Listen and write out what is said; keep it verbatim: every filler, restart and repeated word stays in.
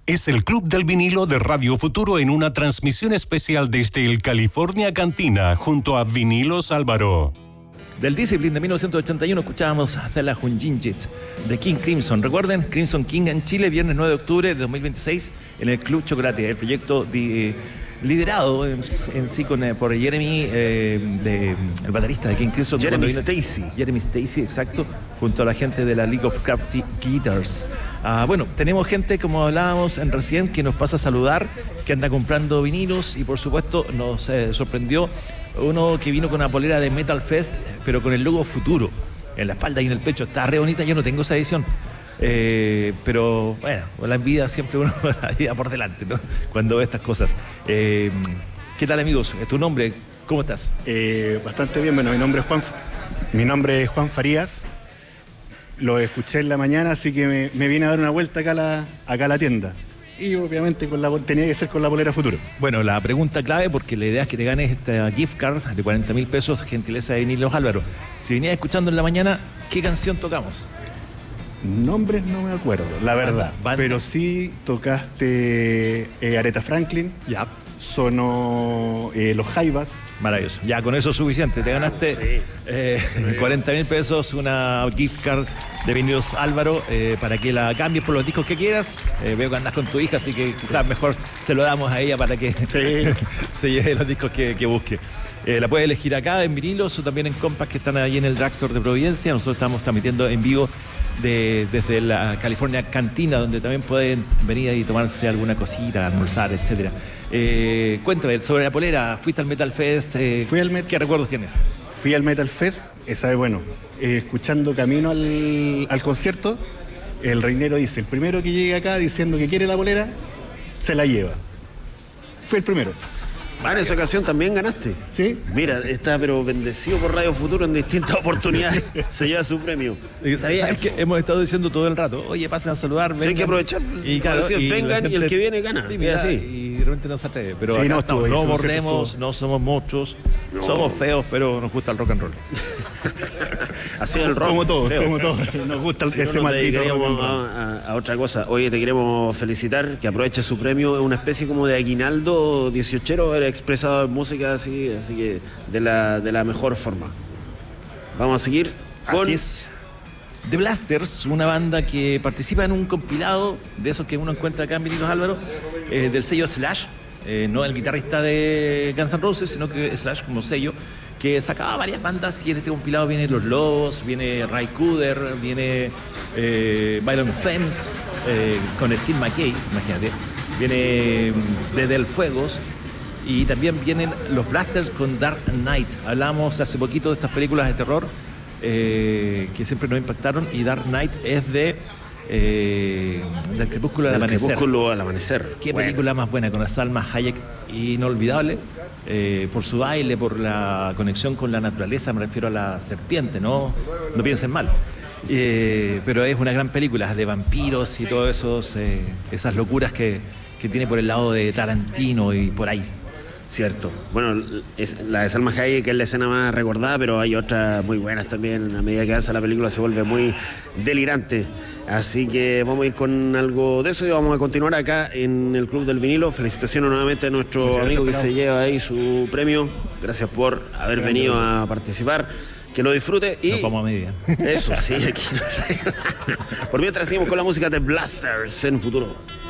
Es el Club del Vinilo de Radio Futuro en una transmisión especial desde el California Cantina junto a Vinilos Álvaro. Del Discipline de mil novecientos ochenta y uno escuchábamos The La Junjinjits de King Crimson. Recuerden, Crimson King en Chile, viernes nueve de octubre de dos mil veintiséis en el Club Chocolate, el proyecto de, liderado en, en sí con, por Jeremy, eh, de, el baterista de King Crimson. Jeremy Stacy. Jeremy Stacy, exacto, junto a la gente de la League of Crafty Guitars. Ah, bueno, tenemos gente, como hablábamos en recién, que nos pasa a saludar, que anda comprando vinilos y por supuesto nos eh, sorprendió uno que vino con una polera de Metal Fest, pero con el logo Futuro en la espalda y en el pecho. Está re bonita, yo no tengo esa edición. Eh, pero bueno, la envidia siempre uno la vida por delante, ¿no? Cuando ve estas cosas. Eh, ¿Qué tal, amigos? ¿Tu nombre? ¿Cómo estás? Eh, bastante bien, bueno, mi nombre es Juan, mi nombre es Juan Farías. Lo escuché en la mañana, así que me, me vine a dar una vuelta acá a la, acá a la tienda. Y obviamente con la, tenía que ser con la polera Futuro. Bueno, la pregunta clave, porque la idea es que te ganes esta gift card de cuarenta mil pesos, gentileza de Vinilos Álvaro. Si venías escuchando en la mañana, ¿qué canción tocamos? Nombres no me acuerdo, la verdad. Banda. Pero sí tocaste eh, Aretha Franklin. Ya. Sonó eh, Los Jaivas. Maravilloso. Ya, con eso es suficiente. Te ganaste sí. eh, cuarenta mil pesos, una gift card de Vinilos Álvaro, eh, para que la cambies por los discos que quieras. Eh, veo que andas con tu hija, así que quizás mejor se lo damos a ella para que sí. se lleve los discos que, que busque. Eh, la puedes elegir acá en Vinilos o también en Compass, que están ahí en el Drugstore de Providencia. Nosotros estamos transmitiendo en vivo de, desde la California Cantina, donde también pueden venir y tomarse alguna cosita, almorzar, etcétera. Eh, cuéntame sobre la polera. ¿Fuiste al Metal Fest? Eh, Fui al Met- ¿Qué recuerdos tienes? Fui al Metal Fest, esa es bueno. Eh, escuchando camino al, al concierto, el reinero dice: el primero que llegue acá diciendo que quiere la polera, se la lleva. Fue el primero. Ah, en esa ocasión también ganaste. Sí. Mira, está pero bendecido por Radio Futuro en distintas oportunidades. Se lleva su premio. ¿Sabes qué? Hemos estado diciendo todo el rato: oye, pasen a saludar, vengan. Sí, hay que aprovechar. Y claro, decir, y vengan y el que viene gana. Sí, mira, así. Y de repente no se atreve. Pero sí, acá no, estamos, estuvo, no hizo un mordemos, cierto- no somos muchos, No. somos feos, pero nos gusta el rock and roll. Así es el rock. Como todos, feo. como todos. Nos gusta el, Si no, ese nos maldito rock dedicaríamos and roll. a, a- a otra cosa. Oye, te queremos felicitar, que aproveche su premio. Es una especie como de aguinaldo dieciochero, era expresado en música así, así que de la, de la mejor forma. Vamos a seguir con... Así es. The Blasters, una banda que participa en un compilado de esos que uno encuentra acá en Vinilos Álvaro, eh, del sello Slash, eh, no el guitarrista de Guns N' Roses, sino que Slash como sello, que sacaba varias bandas, y en este compilado vienen Los Lobos, viene Ray Cooder, viene eh, Violent Femmes, eh, con Steve McKay, imagínate, viene mm, de Del Fuegos, y también vienen los Blasters con Dark Knight. Hablamos hace poquito de estas películas de terror eh, que siempre nos impactaron, y Dark Knight es de eh, del Crepúsculo al Del Amanecer. Crepúsculo al Amanecer. Qué Bueno. película más buena, con Salma Hayek, inolvidable, eh, por su baile, por la conexión con la naturaleza, me refiero a la serpiente, no, no piensen mal. Eh, pero es una gran película de vampiros y todas esos eh, esas locuras que, que tiene por el lado de Tarantino y por ahí. Cierto. Bueno, es, la de Salma Hayek, que es la escena más recordada, pero hay otras muy buenas también. A medida que avanza la película se vuelve muy delirante. Así que vamos a ir con algo de eso y vamos a continuar acá en el Club del Vinilo. Felicitaciones nuevamente a nuestro Muchas amigo que gracias, se lleva ahí su premio. Gracias por haber Gracias. venido a participar. Que lo disfrute y... Nos vamos a media. Eso, sí. Aquí. Por mientras seguimos con la música de Blasters en Futuro.